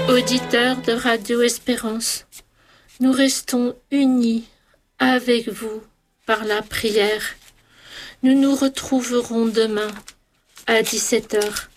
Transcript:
Auditeurs de Radio Espérance, nous restons unis avec vous par la prière. Nous nous retrouverons demain à 17h